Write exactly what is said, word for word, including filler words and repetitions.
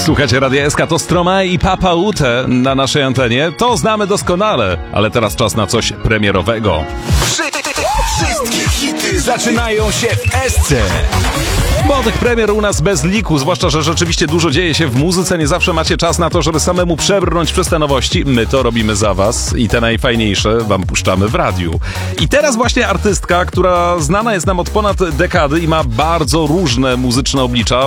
Słuchajcie, Radia S K, to Stromae i Papa Ute na naszej antenie. To znamy doskonale, ale teraz czas na coś premierowego. Wszystkie hity zaczynają się w S C. Bo tych premier u nas bez liku, zwłaszcza, że rzeczywiście dużo dzieje się w muzyce, nie zawsze macie czas na to, żeby samemu przebrnąć przez te nowości. My to robimy za was i te najfajniejsze wam puszczamy w radiu. I teraz właśnie artystka, która znana jest nam od ponad dekady i ma bardzo różne muzyczne oblicza,